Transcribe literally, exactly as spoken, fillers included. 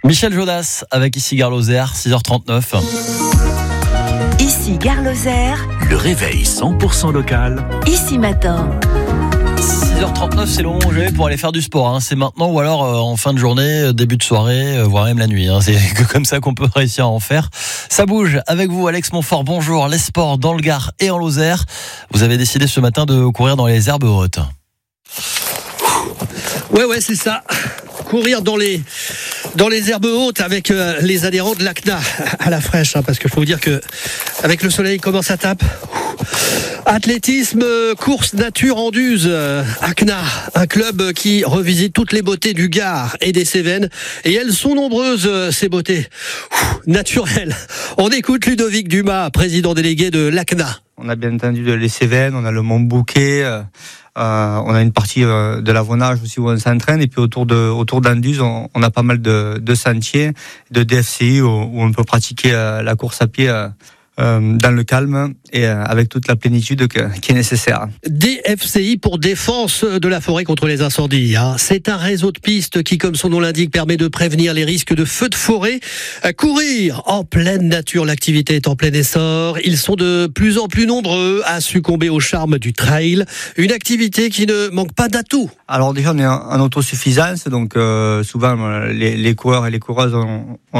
Michel Jodas avec Ici Gare Lozère, six heures trente-neuf. Ici Gare Lozère, le réveil cent pour cent local. Ici Matin. six heures trente-neuf, c'est le moment où j'avais pour aller faire du sport. Hein. C'est maintenant ou alors euh, en fin de journée, euh, début de soirée, euh, voire même la nuit. Hein. C'est que comme ça qu'on peut réussir à en faire. Ça bouge avec vous, Alex Montfort. Bonjour. Les sports dans le Gard et en Lozère. Vous avez décidé ce matin de courir dans les herbes hautes. Ouais, ouais, c'est ça. Courir dans les dans les herbes hautes avec euh, les adhérents de l'A C N A à la fraîche, hein, parce qu'il faut vous dire que avec le soleil comment ça tape. Athlétisme, course nature Anduze, euh, A C N A, un club qui revisite toutes les beautés du Gard et des Cévennes, et elles sont nombreuses, euh, ces beautés Ouh, naturelles. On écoute Ludovic Dumas, président délégué de l'A C N A. On a bien entendu les Cévennes, on a le Mont Bouquet, euh, euh, on a une partie euh, de l'Avonnage aussi où on s'entraîne, et puis autour de autour d'Anduze, on, on a pas mal de, de sentiers, de D F C I où, où on peut pratiquer euh, la course à pied euh, euh, dans le calme et euh, avec toute la plénitude que, qui est nécessaire. D F C I pour défense de la forêt contre les incendies. Hein. C'est un réseau de pistes qui, comme son nom l'indique, permet de prévenir les risques de feux de forêt. À courir en pleine nature, l'activité est en plein essor. Ils sont de plus en plus nombreux à succomber au charme du trail. Une activité qui ne manque pas d'atouts. Alors déjà, on est en, en autosuffisance, donc euh, souvent les, les coureurs et les coureuses ont, ont